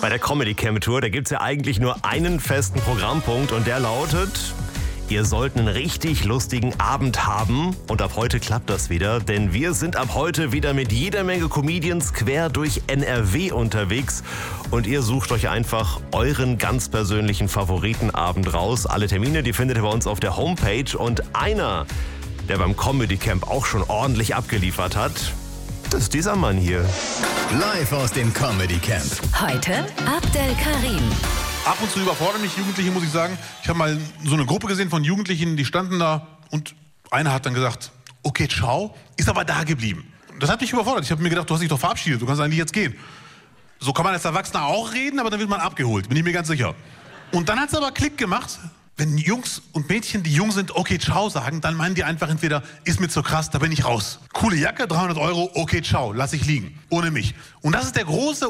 Bei der Comedy Camp Tour, da gibt es ja eigentlich nur einen festen Programmpunkt und der lautet: Ihr sollt einen richtig lustigen Abend haben. Und ab heute klappt das wieder, denn wir sind ab heute wieder mit jeder Menge Comedians quer durch NRW unterwegs. Und ihr sucht euch einfach euren ganz persönlichen Favoritenabend raus. Alle Termine, die findet ihr bei uns auf der Homepage. Und einer, der beim Comedy Camp auch schon ordentlich abgeliefert hat, das ist dieser Mann hier. Live aus dem Comedy Camp. Heute Abdel Karim. Ab und zu überfordern mich Jugendliche, muss ich sagen. Ich habe mal so eine Gruppe gesehen von Jugendlichen, die standen da und einer hat dann gesagt, okay, ciao, ist aber da geblieben. Das hat mich überfordert. Ich habe mir gedacht, du hast dich doch verabschiedet, du kannst eigentlich jetzt gehen. So kann man als Erwachsener auch reden, aber dann wird man abgeholt, bin ich mir ganz sicher. Und dann hat es aber Klick gemacht. Wenn Jungs und Mädchen, die jung sind, okay, ciao sagen, dann meinen die einfach entweder, ist mir zu krass, da bin ich raus. Coole Jacke, 300 €, okay, ciao, lass ich liegen, ohne mich. Und das ist der große